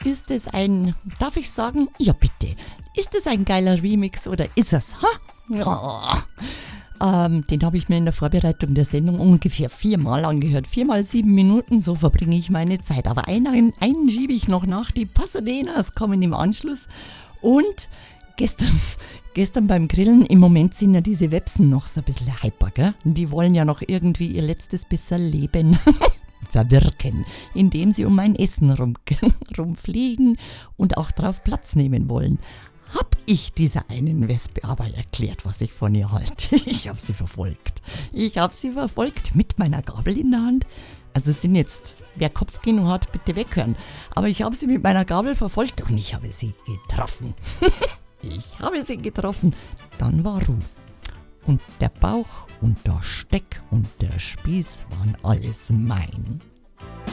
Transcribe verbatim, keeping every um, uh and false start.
Ist es ein, darf ich sagen? Ja, bitte. Ist es ein geiler Remix oder ist es? Ha? Ja. Ähm, den habe ich mir in der Vorbereitung der Sendung ungefähr viermal angehört. Viermal sieben Minuten, so verbringe ich meine Zeit. Aber einen, einen schiebe ich noch nach. Die Pasadenas kommen im Anschluss. Und gestern, gestern beim Grillen, im Moment sind ja diese Websen noch so ein bisschen hyper, gell? Die wollen ja noch irgendwie ihr letztes bisschen Leben verwirken, indem sie um mein Essen rum, rumfliegen und auch drauf Platz nehmen wollen. Hab ich dieser einen Wespe aber erklärt, was ich von ihr halte. Ich habe sie verfolgt. Ich habe sie verfolgt mit meiner Gabel in der Hand. Also es sind jetzt, wer Kopfkino hat, bitte weghören. Aber ich habe sie mit meiner Gabel verfolgt und ich habe sie getroffen. Ich habe sie getroffen. Dann war Ruhe. Und der Bauch und der Steck und der Spieß waren alles mein.